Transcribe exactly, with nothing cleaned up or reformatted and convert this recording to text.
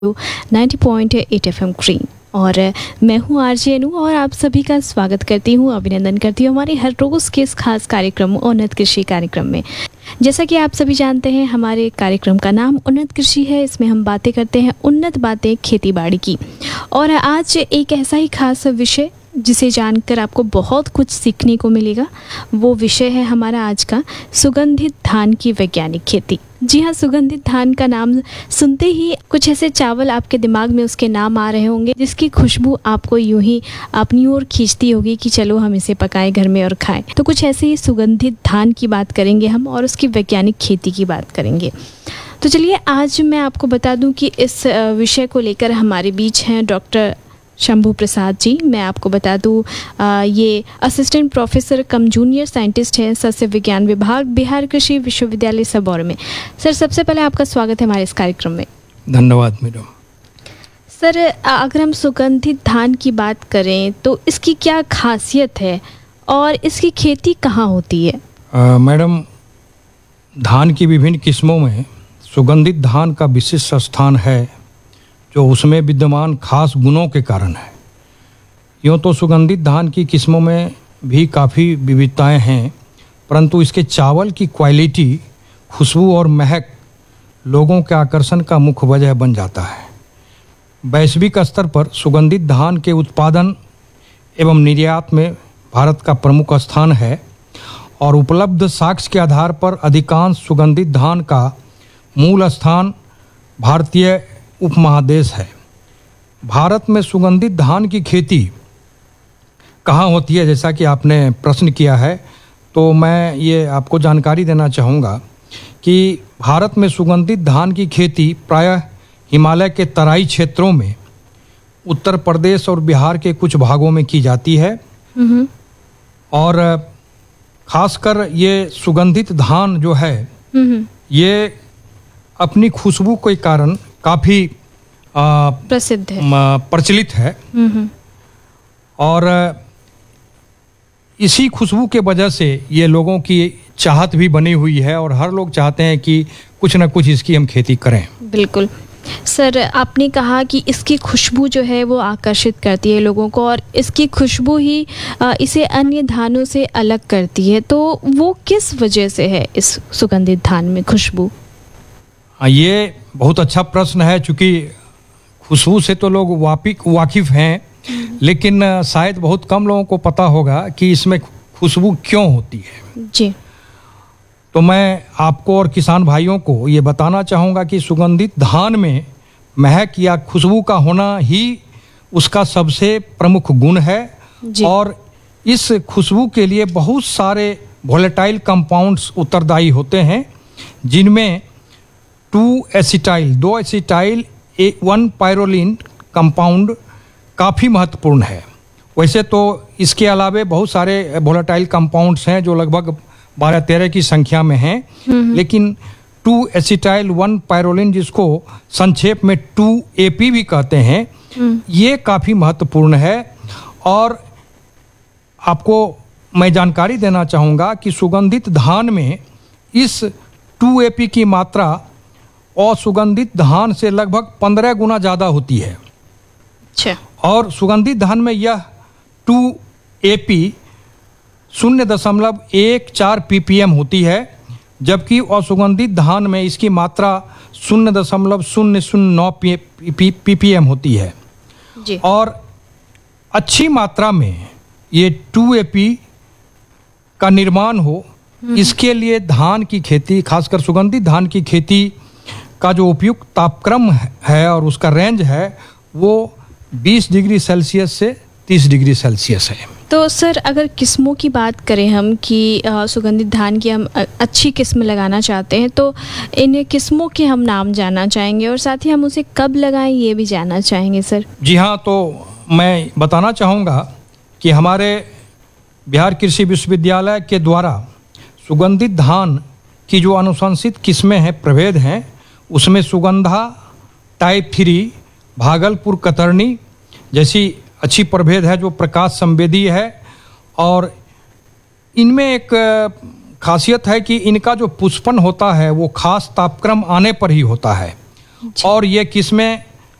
Ninety point eight F M green. और मैं हूँ आरजे अनु और आप सभी का स्वागत करती हूँ, अभिनंदन करती हूँ हमारे हर रोज़ के इस खास कार्यक्रम उन्नत कृषि कार्यक्रम में। जैसा कि आप सभी जानते हैं, हमारे कार्यक्रम का नाम उन्नत कृषि है। इसमें हम बातें करते हैं उन्नत बातें खेती बाड़ी की। और आज एक ऐसा ही खास विषय जिसे जानकर आपको बहुत कुछ सीखने को मिलेगा, वो विषय है हमारा आज का सुगंधित धान की वैज्ञानिक खेती। जी हाँ, सुगंधित धान का नाम सुनते ही कुछ ऐसे चावल आपके दिमाग में उसके नाम आ रहे होंगे जिसकी खुशबू आपको यूं ही अपनी ओर खींचती होगी कि चलो हम इसे पकाएं घर में और खाएं। तो कुछ ऐसे ही सुगंधित धान की बात करेंगे हम और उसकी वैज्ञानिक खेती की बात करेंगे। तो चलिए, आज मैं आपको बता दूं कि इस विषय को लेकर हमारे बीच हैं डॉक्टर शंभू प्रसाद जी। मैं आपको बता दूं, आ, ये असिस्टेंट प्रोफेसर कम जूनियर साइंटिस्ट हैं सस्य विज्ञान विभाग, बिहार कृषि विश्वविद्यालय सबौर में। सर, सबसे पहले आपका स्वागत है हमारे इस कार्यक्रम में। धन्यवाद मैडम। सर, अगर हम सुगंधित धान की बात करें तो इसकी क्या खासियत है और इसकी खेती कहाँ होती है? आ, मैडम, धान की विभिन्न किस्मों में सुगंधित धान का विशिष्ट स्थान है, जो उसमें विद्यमान खास गुणों के कारण है। यूँ तो सुगंधित धान की किस्मों में भी काफ़ी विविधताएं हैं, परंतु इसके चावल की क्वालिटी, खुशबू और महक लोगों के आकर्षण का मुख्य वजह बन जाता है। वैश्विक स्तर पर सुगंधित धान के उत्पादन एवं निर्यात में भारत का प्रमुख स्थान है और उपलब्ध साक्ष्य के आधार पर अधिकांश सुगंधित धान का मूल स्थान भारतीय उपमहादेश है। भारत में सुगंधित धान की खेती कहाँ होती है, जैसा कि आपने प्रश्न किया है, तो मैं ये आपको जानकारी देना चाहूँगा कि भारत में सुगंधित धान की खेती प्रायः हिमालय के तराई क्षेत्रों में, उत्तर प्रदेश और बिहार के कुछ भागों में की जाती है। और खासकर ये सुगंधित धान जो है, ये अपनी खुशबू के कारण काफ़ी प्रसिद्ध है, प्रचलित है। और इसी खुशबू के वजह से ये लोगों की चाहत भी बनी हुई है और हर लोग चाहते हैं कि कुछ ना कुछ इसकी हम खेती करें। बिल्कुल सर, आपने कहा कि इसकी खुशबू जो है वो आकर्षित करती है लोगों को और इसकी खुशबू ही इसे अन्य धानों से अलग करती है। तो वो किस वजह से है इस सुगंधित धान में खुशबू? ये बहुत अच्छा प्रश्न है, चूँकि खुशबू से तो लोग वापिक वाकिफ हैं, लेकिन शायद बहुत कम लोगों को पता होगा कि इसमें खुशबू क्यों होती है। जी, तो मैं आपको और किसान भाइयों को ये बताना चाहूँगा कि सुगंधित धान में महक या खुशबू का होना ही उसका सबसे प्रमुख गुण है। और इस खुशबू के लिए बहुत सारे वोलेटाइल कंपाउंड्स उत्तरदायी होते हैं, जिनमें टू एसिटाइल दो एसिटाइल वन पायरोलिन कंपाउंड काफ़ी महत्वपूर्ण है। वैसे तो इसके अलावे बहुत सारे वोलेटाइल कंपाउंड्स हैं जो लगभग बारह तेरह की संख्या में हैं, लेकिन टू एसिटाइल वन पायरोलिन, जिसको संक्षेप में टू ए पी भी कहते हैं, ये काफ़ी महत्वपूर्ण है। और आपको मैं जानकारी देना चाहूँगा कि सुगंधित धान में इस टू ए पी की मात्रा और सुगंधित धान से लगभग पंद्रह गुना ज़्यादा होती है। अच्छा। और सुगंधित धान में यह टू ए पी शून्य दशमलव एक चार पी पी एम होती है, जबकि असुगंधित धान में इसकी मात्रा शून्य दशमलव शून्य शून्य नौ पी पी एम होती है। जी। और अच्छी मात्रा में ये टू ए पी का निर्माण हो, इसके लिए धान की खेती, खासकर सुगंधित धान की खेती का जो उपयुक्त तापक्रम है और उसका रेंज है, वो बीस डिग्री सेल्सियस से तीस डिग्री सेल्सियस है। तो सर, अगर किस्मों की बात करें हम कि सुगंधित धान की हम अच्छी किस्म लगाना चाहते हैं, तो इन किस्मों के हम नाम जानना चाहेंगे और साथ ही हम उसे कब लगाएं ये भी जानना चाहेंगे सर। जी हाँ, तो मैं बताना चाहूँगा कि हमारे बिहार कृषि विश्वविद्यालय के द्वारा सुगंधित धान की जो अनुशंसित किस्में हैं, प्रभेद हैं, उसमें सुगंधा टाइप थ्री, भागलपुर कतरनी जैसी अच्छी प्रभेद है जो प्रकाश संवेदी है। और इनमें एक खासियत है कि इनका जो पुष्पन होता है वो खास तापक्रम आने पर ही होता है। और ये किस्में